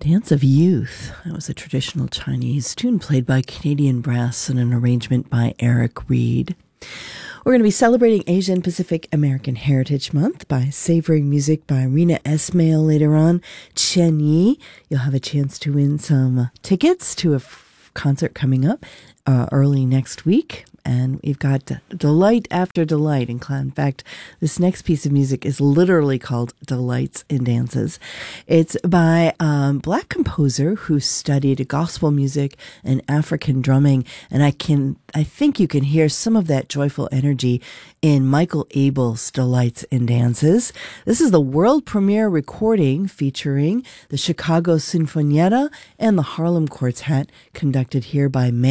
Dance of Youth. That was a traditional Chinese tune played by Canadian Brass and an arrangement by Eric Reed. We're going to be celebrating Asian Pacific American Heritage Month by savoring music by Rena Esmail later on. Chen Yi, you'll have a chance to win some tickets to a concert coming up early next week. And we've got delight after delight. In fact, this next piece of music is literally called Delights in Dances. It's by a Black composer who studied gospel music and African drumming. And I think you can hear some of that joyful energy in Michael Abel's Delights in Dances. This is the world premiere recording featuring the Chicago Sinfonietta and the Harlem Quartet, conducted here by